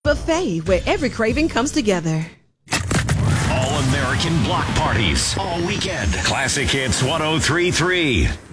buffet where every craving comes together. All American block parties all weekend. Classic Hits 103.3.